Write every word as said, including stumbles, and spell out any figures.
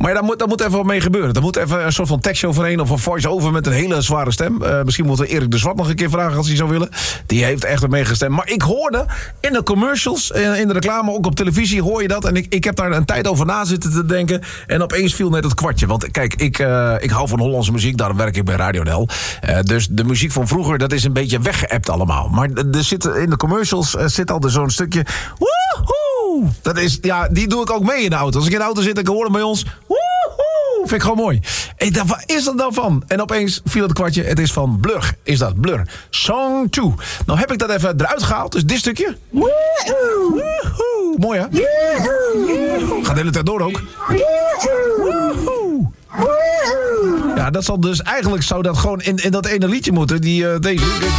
Maar ja, daar moet, daar moet even wat mee gebeuren. Er moet even een soort van tekstje overheen of een voice-over met een hele zware stem. Uh, misschien moeten we Erik de Zwart nog een keer vragen als hij zou willen. Die heeft echt ermee gestemd. Maar ik hoorde in de commercials, in de reclame, ook op televisie hoor je dat. En ik, ik heb daar een tijd over na zitten te denken. En opeens viel net het kwartje. Want kijk, ik, uh, ik hou van Hollandse muziek. Daarom werk ik bij Radio Del. Uh, dus de muziek van vroeger, dat is een beetje weggeëpt allemaal. Maar er zit, in de commercials uh, zit al zo'n stukje... Woehoe! Dat is, ja, die doe ik ook mee in de auto. Als ik in de auto zit, dan hoor ik bij ons... Woehoe! Vind ik gewoon mooi. Ik dacht, waar is dat dan van? En opeens viel het kwartje. Het is van Blur. Is dat Blur? Song two. Nou heb ik dat even eruit gehaald. Dus dit stukje. Woehoe! Woehoe! Mooi hè? Woehoe! Gaat de hele tijd door ook. Woehoe! Ja, dat zal dus eigenlijk zou dat gewoon in, in dat ene liedje moeten. Die, uh, deze.